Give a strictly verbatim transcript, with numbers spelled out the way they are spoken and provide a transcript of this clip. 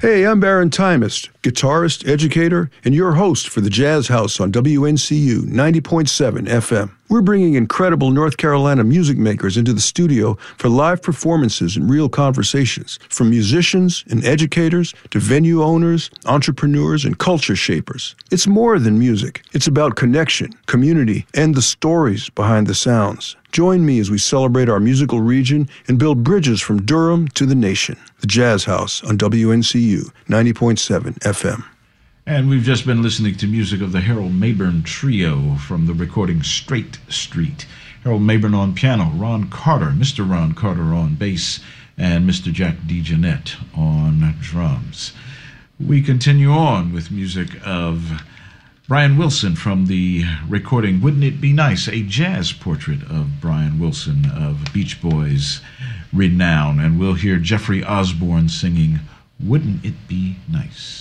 Hey, I'm Baron Timist, guitarist, educator, and your host for the Jazz House on W N C U ninety point seven F M. We're bringing incredible North Carolina music makers into the studio for live performances and real conversations, from musicians and educators to venue owners, entrepreneurs, and culture shapers. It's more than music. It's about connection, community, and the stories behind the sounds. Join me as we celebrate our musical region and build bridges from Durham to the nation. The Jazz House on W N C U ninety point seven F M. And we've just been listening to music of the Harold Mayburn Trio from the recording Straight Street. Harold Mayburn on piano, Ron Carter, Mister Ron Carter on bass, and Mister Jack DeJohnette on drums. We continue on with music of Brian Wilson from the recording Wouldn't It Be Nice, a jazz portrait of Brian Wilson of Beach Boys renown. And we'll hear Jeffrey Osborne singing Wouldn't It Be Nice.